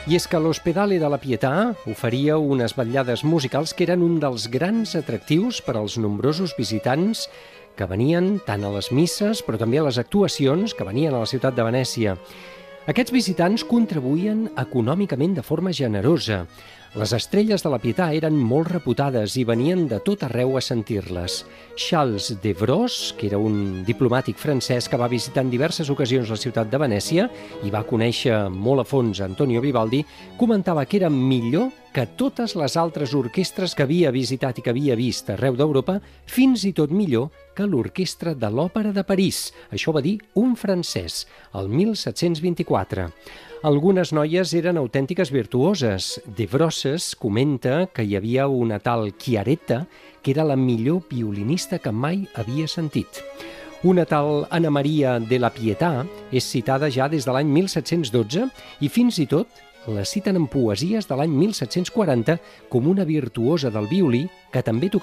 I és que l'Ospedale de la Pietà oferia unes vetllades musicals que eren un dels grans atractius per als nombrosos visitants que venien tant a les misses, però també a les actuacions que venien a la ciutat de Venècia. Aquests visitants contribuïen econòmicament de forma generosa. Les estrelles de la Pietà eren molt reputades i venien de tot arreu a sentir-les. Charles de Vros, que era un diplomàtic francès que va visitar en diverses ocasions la ciutat de Venècia i va conèixer molt a fons Antonio Vivaldi, comentava que era millor que totes les altres orquestres que havia visitat i que havia vist arreu d'Europa, fins i tot millor que l'orquestra de l'Òpera de París. Això va dir un francès, el 1724. Algunes noies eren autèntiques virtuoses. De Vrosses comenta que hi havia una tal Chiaretta que era la millor violinista que mai havia sentit. Una tal Anna Maria de la Pietà és citada ja des de l'any 1712 i fins i tot la citen en poesies de l'any 1740 com una virtuosa del violí que també tocava